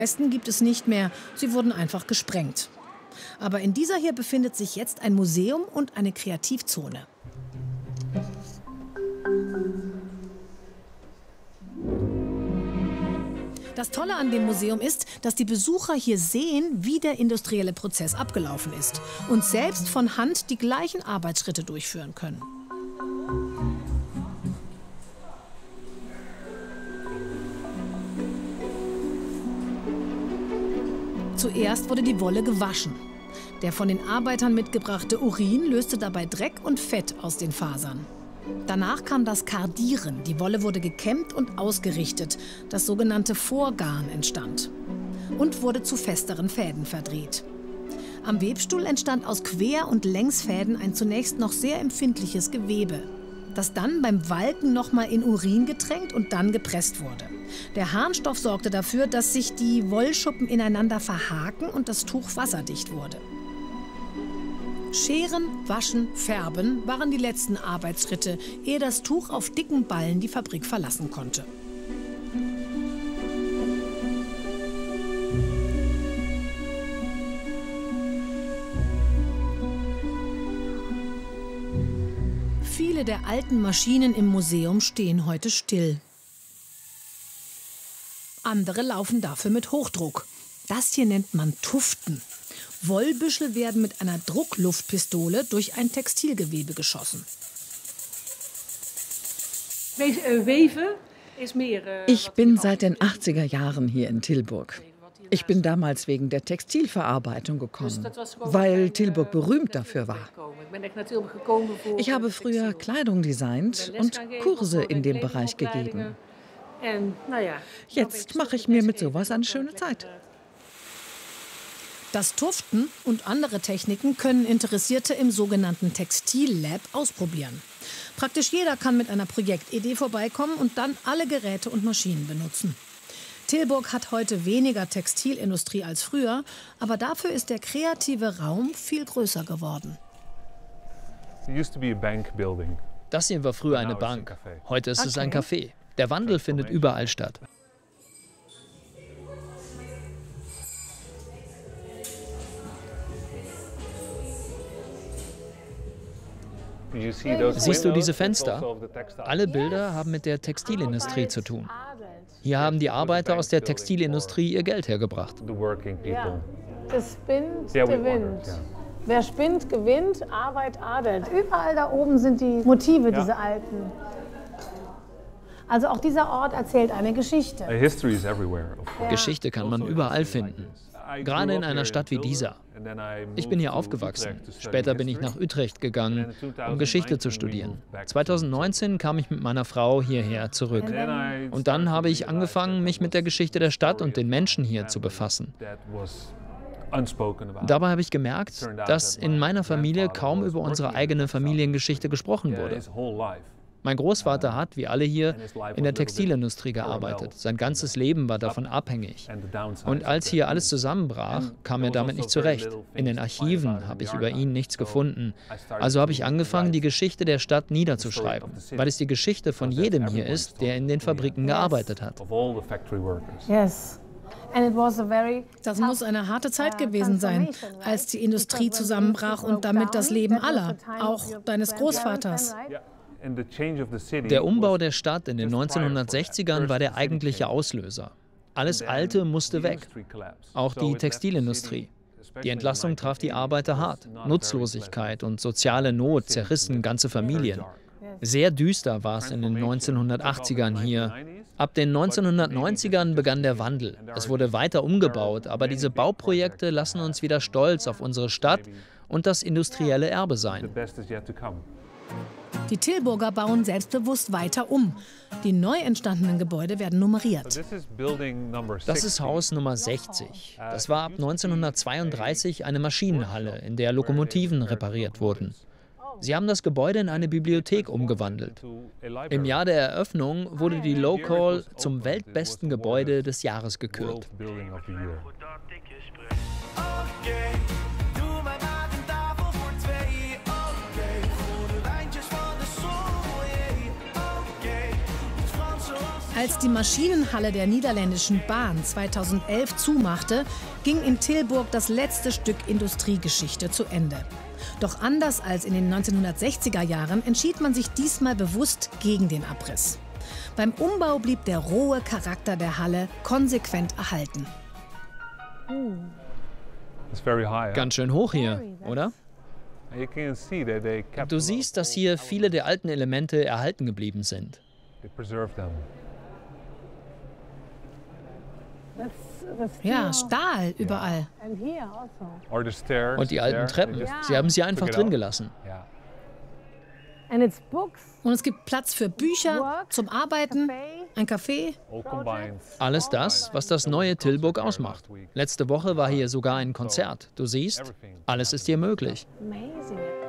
Resten gibt es nicht mehr, sie wurden einfach gesprengt. Aber in dieser hier befindet sich jetzt ein Museum und eine Kreativzone. Das Tolle an dem Museum ist, dass die Besucher hier sehen, wie der industrielle Prozess abgelaufen ist und selbst von Hand die gleichen Arbeitsschritte durchführen können. Zuerst wurde die Wolle gewaschen. Der von den Arbeitern mitgebrachte Urin löste dabei Dreck und Fett aus den Fasern. Danach kam das Kardieren. Die Wolle wurde gekämmt und ausgerichtet. Das sogenannte Vorgarn entstand und wurde zu festeren Fäden verdreht. Am Webstuhl entstand aus Quer- und Längsfäden ein zunächst noch sehr empfindliches Gewebe, das dann beim Walken nochmal in Urin getränkt und dann gepresst wurde. Der Harnstoff sorgte dafür, dass sich die Wollschuppen ineinander verhaken und das Tuch wasserdicht wurde. Scheren, Waschen, Färben waren die letzten Arbeitsschritte, ehe das Tuch auf dicken Ballen die Fabrik verlassen konnte. Viele der alten Maschinen im Museum stehen heute still. Andere laufen dafür mit Hochdruck. Das hier nennt man Tuften. Wollbüschel werden mit einer Druckluftpistole durch ein Textilgewebe geschossen. Ich bin seit den 80er Jahren hier in Tilburg. Ich bin damals wegen der Textilverarbeitung gekommen, weil Tilburg berühmt dafür war. Ich habe früher Kleidung designt und Kurse in dem Bereich gegeben. Jetzt mache ich mir mit sowas eine schöne Zeit. Das Tuften und andere Techniken können Interessierte im sogenannten Textillab ausprobieren. Praktisch jeder kann mit einer Projektidee vorbeikommen und dann alle Geräte und Maschinen benutzen. Tilburg hat heute weniger Textilindustrie als früher, aber dafür ist der kreative Raum viel größer geworden. Das hier war früher eine Bank. Heute ist es ein Café. Der Wandel findet überall statt. Siehst du diese Fenster? Alle Bilder haben mit der Textilindustrie zu tun. Hier haben die Arbeiter aus der Textilindustrie ihr Geld hergebracht. Das spinnt, gewinnt. Wer spinnt, gewinnt, Arbeit adelt. Überall da oben sind die Motive, diese alten. Also auch dieser Ort erzählt eine Geschichte. Geschichte kann man überall finden. Gerade in einer Stadt wie dieser. Ich bin hier aufgewachsen. Später bin ich nach Utrecht gegangen, um Geschichte zu studieren. 2019 kam ich mit meiner Frau hierher zurück. Und dann habe ich angefangen, mich mit der Geschichte der Stadt und den Menschen hier zu befassen. Dabei habe ich gemerkt, dass in meiner Familie kaum über unsere eigene Familiengeschichte gesprochen wurde. Mein Großvater hat, wie alle hier, in der Textilindustrie gearbeitet. Sein ganzes Leben war davon abhängig. Und als hier alles zusammenbrach, kam er damit nicht zurecht. In den Archiven habe ich über ihn nichts gefunden. Also habe ich angefangen, die Geschichte der Stadt niederzuschreiben, weil es die Geschichte von jedem hier ist, der in den Fabriken gearbeitet hat. Das muss eine harte Zeit gewesen sein, als die Industrie zusammenbrach und damit das Leben aller, auch deines Großvaters. Der Umbau der Stadt in den 1960ern war der eigentliche Auslöser. Alles Alte musste weg, auch die Textilindustrie. Die Entlassung traf die Arbeiter hart. Nutzlosigkeit und soziale Not zerrissen ganze Familien. Sehr düster war es in den 1980ern hier. Ab den 1990ern begann der Wandel. Es wurde weiter umgebaut, aber diese Bauprojekte lassen uns wieder stolz auf unsere Stadt und das industrielle Erbe sein. Die Tilburger bauen selbstbewusst weiter um. Die neu entstandenen Gebäude werden nummeriert. Das ist Haus Nummer 60. Das war ab 1932 eine Maschinenhalle, in der Lokomotiven repariert wurden. Sie haben das Gebäude in eine Bibliothek umgewandelt. Im Jahr der Eröffnung wurde die Local zum weltbesten Gebäude des Jahres gekürt. Als die Maschinenhalle der niederländischen Bahn 2011 zumachte, ging in Tilburg das letzte Stück Industriegeschichte zu Ende. Doch anders als in den 1960er Jahren entschied man sich diesmal bewusst gegen den Abriss. Beim Umbau blieb der rohe Charakter der Halle konsequent erhalten. Ganz schön hoch hier, oder? Du siehst, dass hier viele der alten Elemente erhalten geblieben sind. Ja, Stahl überall. Und die alten Treppen, sie haben sie einfach drin gelassen. Und es gibt Platz für Bücher, zum Arbeiten, ein Café. Alles das, was das neue Tilburg ausmacht. Letzte Woche war hier sogar ein Konzert. Du siehst, alles ist hier möglich. Amazing.